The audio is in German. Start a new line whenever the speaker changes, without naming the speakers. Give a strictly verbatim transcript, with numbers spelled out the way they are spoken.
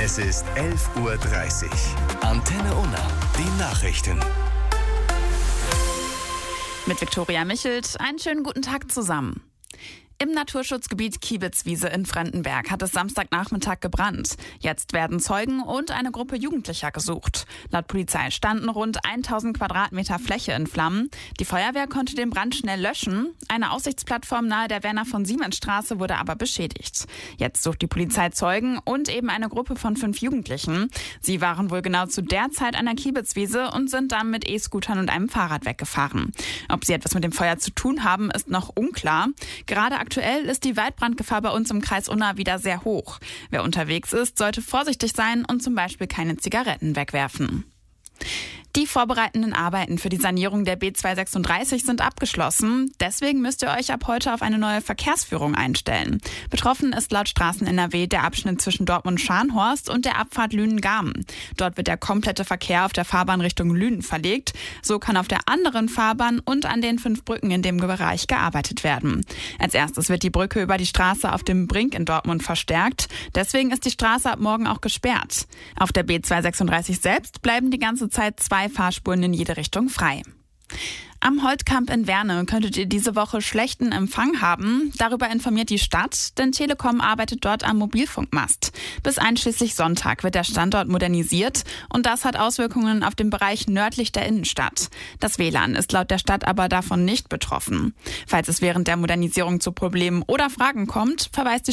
Es ist elf Uhr dreißig. Antenne Unna, die Nachrichten.
Mit Viktoria Michelt, einen schönen guten Tag zusammen. Im Naturschutzgebiet Kiebitzwiese in Frendenberg hat es Samstagnachmittag gebrannt. Jetzt werden Zeugen und eine Gruppe Jugendlicher gesucht. Laut Polizei standen rund tausend Quadratmeter Fläche in Flammen. Die Feuerwehr konnte den Brand schnell löschen. Eine Aussichtsplattform nahe der Werner-von-Siemens-Straße wurde aber beschädigt. Jetzt sucht die Polizei Zeugen und eben eine Gruppe von fünf Jugendlichen. Sie waren wohl genau zu der Zeit an der Kiebitzwiese und sind dann mit E-Scootern und einem Fahrrad weggefahren. Ob sie etwas mit dem Feuer zu tun haben, ist noch unklar. Gerade Aktuell ist die Waldbrandgefahr bei uns im Kreis Unna wieder sehr hoch. Wer unterwegs ist, sollte vorsichtig sein und zum Beispiel keine Zigaretten wegwerfen. Die vorbereitenden Arbeiten für die Sanierung der B zweihundertsechsunddreißig sind abgeschlossen. Deswegen müsst ihr euch ab heute auf eine neue Verkehrsführung einstellen. Betroffen ist laut Straßen N R W der Abschnitt zwischen Dortmund-Scharnhorst und der Abfahrt Lünen-Garmen. Dort wird der komplette Verkehr auf der Fahrbahn Richtung Lünen verlegt. So kann auf der anderen Fahrbahn und an den fünf Brücken in dem Bereich gearbeitet werden. Als erstes wird die Brücke über die Straße auf dem Brink in Dortmund verstärkt. Deswegen ist die Straße ab morgen auch gesperrt. Auf der B zweihundertsechsunddreißig selbst bleiben die ganze Zeit zwei Fahrspuren in jede Richtung frei. Am Holtkamp in Werne könntet ihr diese Woche schlechten Empfang haben. Darüber informiert die Stadt, denn Telekom arbeitet dort am Mobilfunkmast. Bis einschließlich Sonntag wird der Standort modernisiert und das hat Auswirkungen auf den Bereich nördlich der Innenstadt. Das W L A N ist laut der Stadt aber davon nicht betroffen. Falls es während der Modernisierung zu Problemen oder Fragen kommt, verweist die